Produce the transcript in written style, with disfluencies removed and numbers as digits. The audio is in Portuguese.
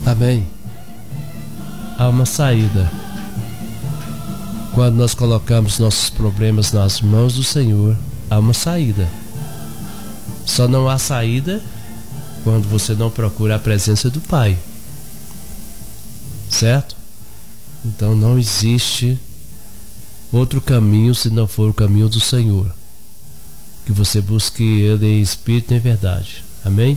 Amém? Há uma saída. Quando nós colocamos nossos problemas nas mãos do Senhor, há uma saída. Só não há saída quando você não procura a presença do Pai. Certo? Então não existe outro caminho se não for o caminho do Senhor. Que você busque Ele em espírito e em verdade. Amém?